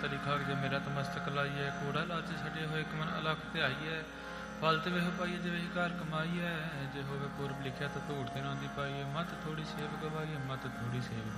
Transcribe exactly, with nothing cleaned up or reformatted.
ਤਲੀ ਖਾਕ ਜੇ ਮੇਰਾ ਤਮਸਤਕ ਲਾਈਐ। ਕੂੜਾ ਲਾਲਚ ਛੱਡੇ ਹੋਏ ਇੱਕ ਮਨ ਅਲਖ ਧਿਆਈਐ। ਫਲ ਤੇ ਵੇਹ ਪਾਈਏ ਜੇ ਵੇਹੀ ਘਰ ਕਮਾਈਐ। ਜੇ ਹੋਵੇ ਪੂਰਬ ਲਿਖਿਆ ਤਾਂ ਧੂੜ ਤੇ ਨਾਂਦੀ ਪਾਈਏ। ਮਤ ਥੋੜੀ ਸੇਵ ਗਵਾਈਏ ਮਤ ਥੋੜੀ ਸੇਵ